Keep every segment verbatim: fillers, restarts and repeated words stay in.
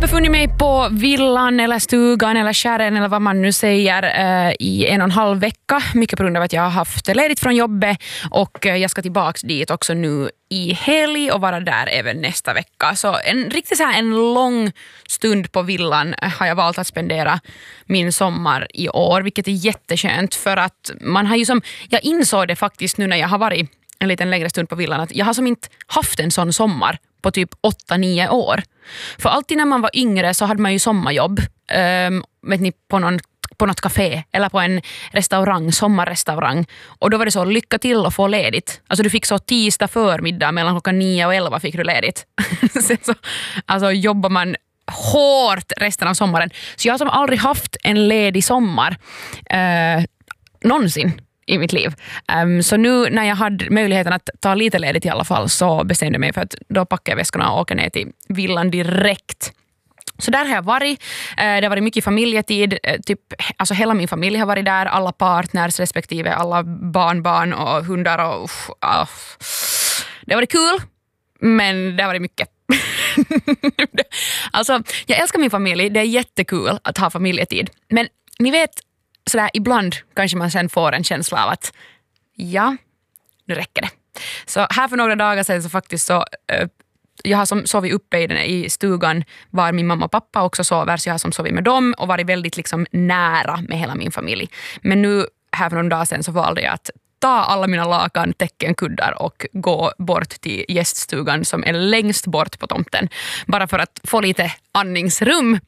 befunnit mig på villan eller stugan eller kärren eller vad man nu säger eh, i en och en halv vecka. Mycket på grund av att jag har haft ledigt från jobbet och eh, jag ska tillbaka dit också nu i helg och vara där även nästa vecka. Så en riktigt så här en lång stund på villan har jag valt att spendera min sommar i år, vilket är jätteskönt för att man har ju som, jag insåg det faktiskt nu när jag har varit en liten längre stund på villan att jag har som inte haft en sån sommar på typ åtta nio år. För alltid när man var yngre så hade man ju sommarjobb um, vet ni, på, någon, på något café eller på en restaurang, sommarrestaurang. Och då var det så, lycka till att få ledigt. Alltså du fick så tisdag förmiddag mellan klockan nio och elva fick du ledigt. Sen så alltså, jobbar man hårt resten av sommaren. Så jag har som aldrig haft en ledig sommar uh, någonsin i mitt liv. Um, så nu när jag hade möjligheten att ta lite ledigt i alla fall så bestämde jag mig för att då packar jag väskorna och åker ner till villan direkt. Så där har jag varit. Uh, det har varit mycket familjetid. Uh, typ, alltså hela min familj har varit där. Alla partners respektive alla barnbarn och hundar. Och, uff, uh. Det har varit kul, men det har varit mycket. Alltså, jag älskar min familj. Det är jättekul att ha familjetid. Men ni vet, sådär, ibland kanske man sen får en känsla av att ja, nu räcker det. Så här för några dagar sedan så faktiskt så uh, jag har som sovit uppe i, den, i stugan var min mamma och pappa också sover, så jag har som sovit med dem och varit väldigt liksom nära med hela min familj. Men nu här för några dagar sedan så valde jag att ta alla mina lakan, täcken, kuddar och gå bort till gäststugan som är längst bort på tomten. Bara för att få lite andningsrum.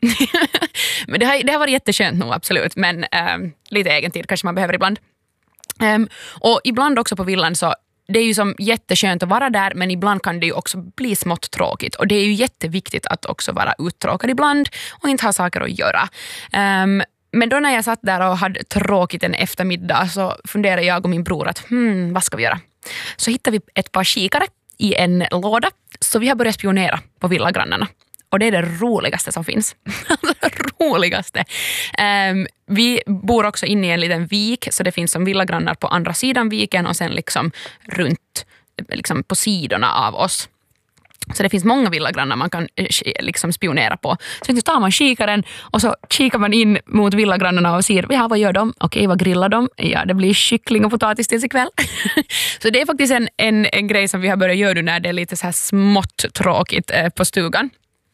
Men det har, det har varit jätteskönt nog, absolut. Men ähm, lite egen tid kanske man behöver ibland. Ähm, och ibland också på villan så det är ju som jätteskönt att vara där, men ibland kan det ju också bli smått tråkigt. Och det är ju jätteviktigt att också vara uttråkad ibland och inte ha saker att göra. Ähm, Men då när jag satt där och hade tråkigt en eftermiddag så funderade jag och min bror att hmm, vad ska vi göra? Så hittade vi ett par kikare i en låda, så vi har börjat spionera på villagrannarna. Och det är det roligaste som finns. det roligaste. Um, vi bor också inne i en liten vik, så det finns som villagrannar på andra sidan viken och sen liksom runt liksom på sidorna av oss. Så det finns många villagrannar man kan liksom spionera på. Så tar man kikaren och så kikar man in mot villagrannarna och ser, ja, vad gör de? Okej, vad grillar de? Ja, det blir kyckling och potatis tills ikväll. Så det är faktiskt en, en, en grej som vi har börjat göra när det är lite så här smått tråkigt eh, på stugan.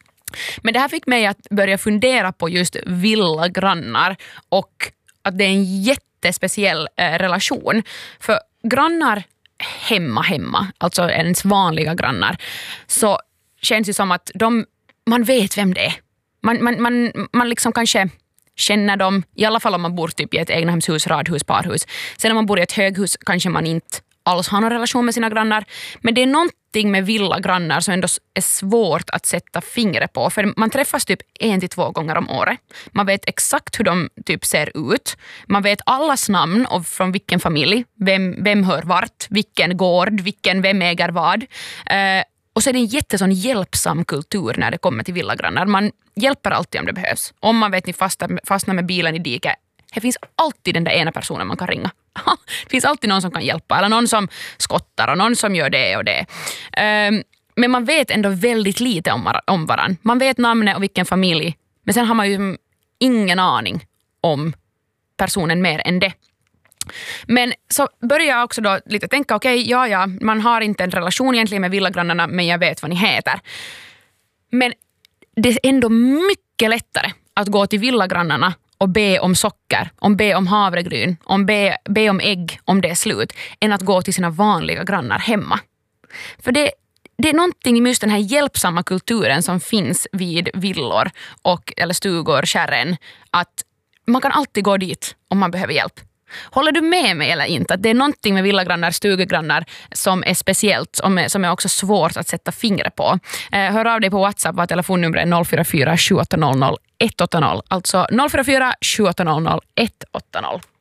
Men det här fick mig att börja fundera på just villagrannar och att det är en jättespeciell eh, relation. För grannar hemma hemma, alltså ens vanliga grannar, så känns det som att de, man vet vem det är. Man, man, man, man liksom kanske känner dem, i alla fall om man bor typ i ett egnahemshus, radhus, parhus. Sen om man bor i ett höghus kanske man inte alls har någon relation med sina grannar. Men det är någonting med villagrannar som ändå är svårt att sätta fingret på. För man träffas typ en till två gånger om året. Man vet exakt hur de typ ser ut. Man vet allas namn och från vilken familj. Vem, vem hör vart, vilken gård, vilken, vem äger vad. Eh, och så är det en jättesån hjälpsam kultur när det kommer till villagrannar. Man hjälper alltid om det behövs. Om man vet ni fastnar, fastnar med bilen i diket. Det finns alltid den där ena personen man kan ringa. Det finns alltid någon som kan hjälpa. Eller någon som skottar och någon som gör det och det. Um, men man vet ändå väldigt lite om, om varann. Man vet namnet och vilken familj. Men sen har man ju ingen aning om personen mer än det. Men så börjar jag också då lite tänka, okej, okay, ja, ja, man har inte en relation egentligen med villagrannarna, men jag vet vad ni heter. Men det är ändå mycket lättare att gå till villagrannarna och be om socker, om be om havregryn, om be, be om ägg om det är slut, än att gå till sina vanliga grannar hemma. För det, det är någonting i just den här hjälpsamma kulturen som finns vid villor och, eller stugor, kärren, att man kan alltid gå dit om man behöver hjälp. Håller du med mig eller inte? Att det är någonting med villagrannar, stugegrannar som är speciellt, som är, som är också svårt att sätta fingret på. Eh, hör av dig på WhatsApp, var telefonnumret noll fyra fyra sju åtta noll noll ett åtta noll. Alltså noll fyra fyra sju åtta noll noll ett åtta noll.